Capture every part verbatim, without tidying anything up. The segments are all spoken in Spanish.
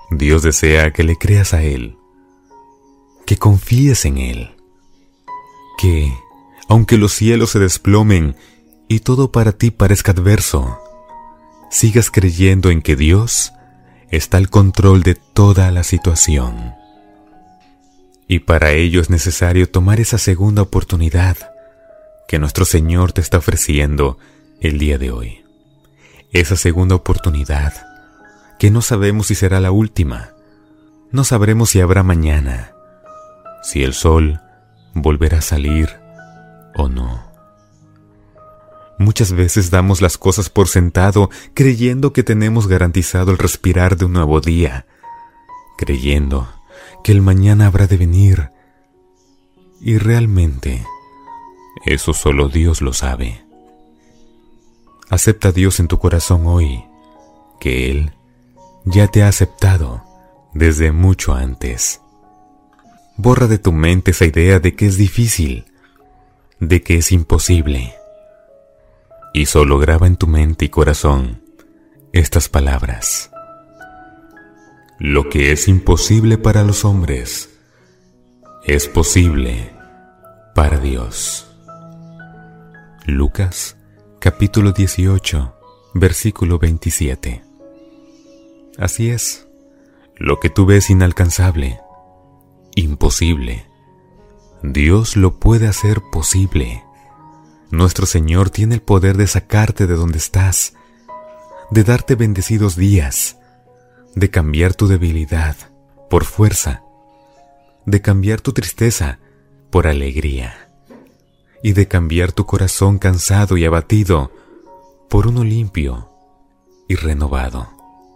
Dios desea que le creas a Él, que confíes en Él, que, aunque los cielos se desplomen y todo para ti parezca adverso, sigas creyendo en que Dios está al control de toda la situación. Y para ello es necesario tomar esa segunda oportunidad que nuestro Señor te está ofreciendo el día de hoy. Esa segunda oportunidad que no sabemos si será la última. No sabremos si habrá mañana, si el sol volverá a salir o no. Muchas veces damos las cosas por sentado, creyendo que tenemos garantizado el respirar de un nuevo día, creyendo que el mañana habrá de venir. Y realmente, eso solo Dios lo sabe. Acepta a Dios en tu corazón hoy, que Él ya te ha aceptado desde mucho antes. Borra de tu mente esa idea de que es difícil, de que es imposible. Y solo graba en tu mente y corazón estas palabras: lo que es imposible para los hombres es posible para Dios. Lucas capítulo dieciocho, versículo veintisiete. Así es, lo que tú ves inalcanzable, imposible, Dios lo puede hacer posible. Nuestro Señor tiene el poder de sacarte de donde estás, de darte bendecidos días, de cambiar tu debilidad por fuerza, de cambiar tu tristeza por alegría, y de cambiar tu corazón cansado y abatido por uno limpio y renovado.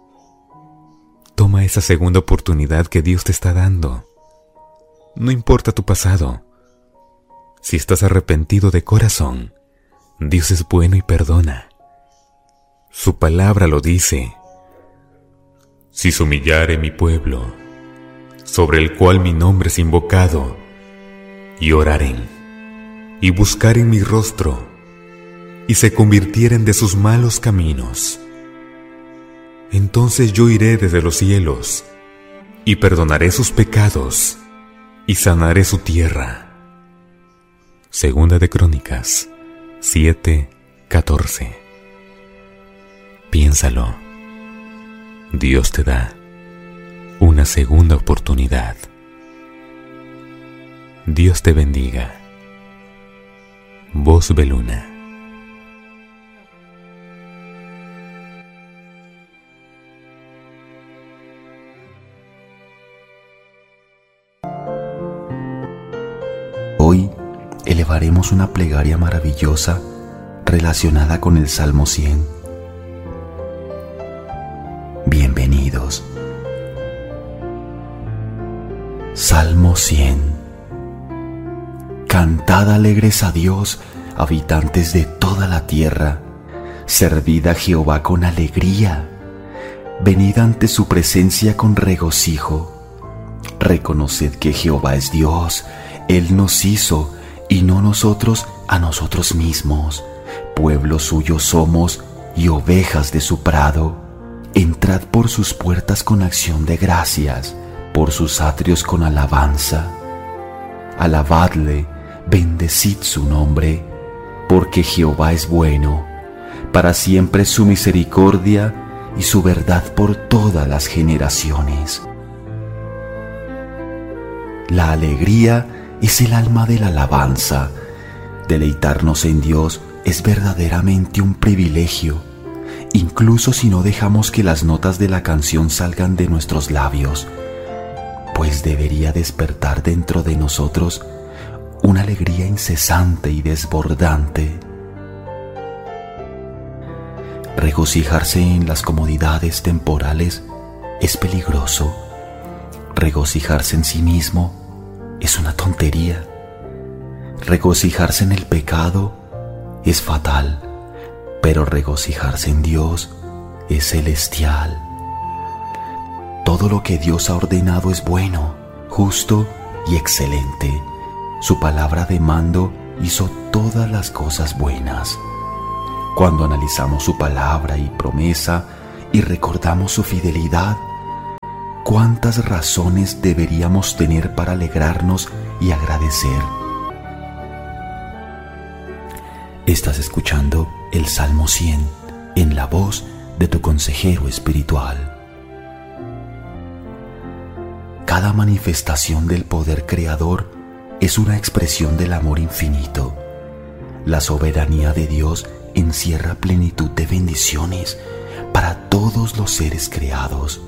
Toma esa segunda oportunidad que Dios te está dando. No importa tu pasado. Si estás arrepentido de corazón, Dios es bueno y perdona. Su palabra lo dice: si se humillare mi pueblo, sobre el cual mi nombre es invocado, y oraren, y buscaren mi rostro, y se convirtieren de sus malos caminos, entonces yo iré desde los cielos, y perdonaré sus pecados, y sanaré su tierra. Segunda de Crónicas siete, catorce. Piénsalo. Dios te da una segunda oportunidad. Dios te bendiga. Voz Beluna. Hoy elevaremos una plegaria maravillosa relacionada con el Salmo cien. Bienvenidos. Salmo cien. Cantad alegres a Dios, habitantes de toda la tierra. Servid a Jehová con alegría. Venid ante su presencia con regocijo. Reconoced que Jehová es Dios. Él nos hizo, y no nosotros a nosotros mismos. Pueblo suyo somos y ovejas de su prado. Entrad por sus puertas con acción de gracias, por sus atrios con alabanza. Alabadle, bendecid su nombre, porque Jehová es bueno. Para siempre su misericordia y su verdad por todas las generaciones. La alegría es el alma de la alabanza. Deleitarnos en Dios es verdaderamente un privilegio, incluso si no dejamos que las notas de la canción salgan de nuestros labios, pues debería despertar dentro de nosotros una alegría incesante y desbordante. Regocijarse en las comodidades temporales es peligroso. Regocijarse en sí mismo es una tontería. Regocijarse en el pecado es fatal, pero regocijarse en Dios es celestial. Todo lo que Dios ha ordenado es bueno, justo y excelente. Su palabra de mando hizo todas las cosas buenas. Cuando analizamos su palabra y promesa y recordamos su fidelidad, ¿cuántas razones deberíamos tener para alegrarnos y agradecer? Estás escuchando el Salmo cien en la voz de tu consejero espiritual. Cada manifestación del poder creador es una expresión del amor infinito. La soberanía de Dios encierra plenitud de bendiciones para todos los seres creados.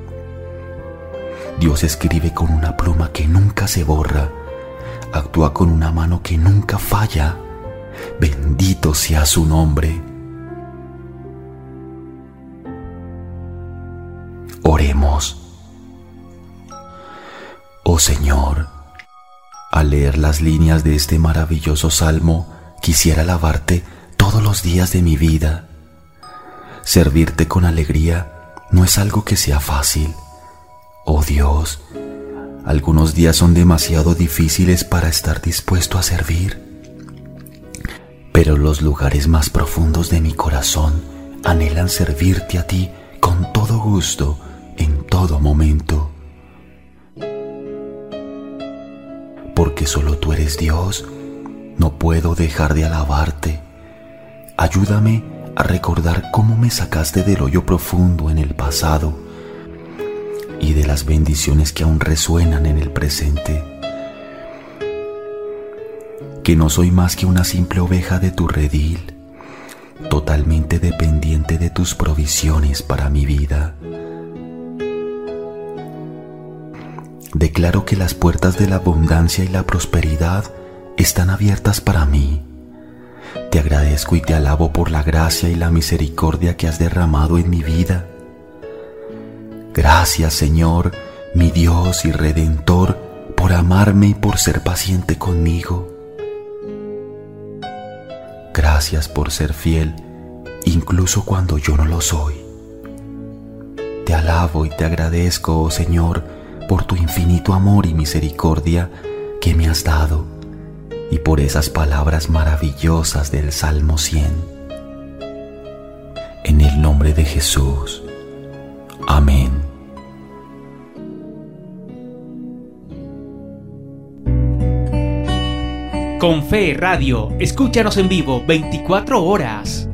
Dios escribe con una pluma que nunca se borra, actúa con una mano que nunca falla. Bendito sea su nombre. Oremos. Oh Señor, al leer las líneas de este maravilloso salmo, quisiera alabarte todos los días de mi vida. Servirte con alegría no es algo que sea fácil. Oh Dios, algunos días son demasiado difíciles para estar dispuesto a servir. Pero los lugares más profundos de mi corazón anhelan servirte a ti con todo gusto, en todo momento. Porque solo tú eres Dios, no puedo dejar de alabarte. Ayúdame a recordar cómo me sacaste del hoyo profundo en el pasado y de las bendiciones que aún resuenan en el presente. Que no soy más que una simple oveja de tu redil, totalmente dependiente de tus provisiones para mi vida. Declaro que las puertas de la abundancia y la prosperidad están abiertas para mí. Te agradezco y te alabo por la gracia y la misericordia que has derramado en mi vida. Gracias, Señor, mi Dios y Redentor, por amarme y por ser paciente conmigo. Gracias por ser fiel, incluso cuando yo no lo soy. Te alabo y te agradezco, oh Señor, por tu infinito amor y misericordia que me has dado, y por esas palabras maravillosas del Salmo cien. En el nombre de Jesús. Amén. Con Fe Radio, escúchanos en vivo veinticuatro horas.